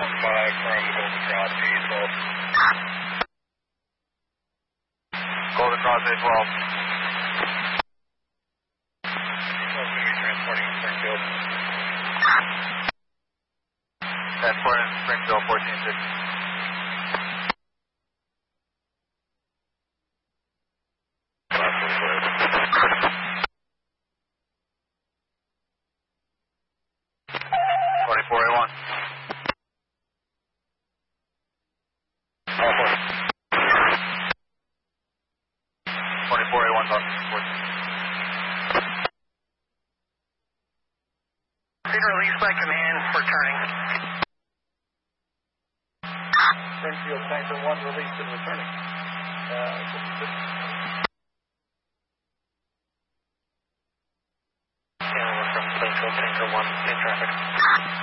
5 from Golden Cross, A12. Golden Cross A12. A12 is going to be transporting to Springfield. Transporting to Springfield, 14-6. Released by command, returning. Springfield Tanker 1 released and returning. From Springfield Tanker 1 in traffic.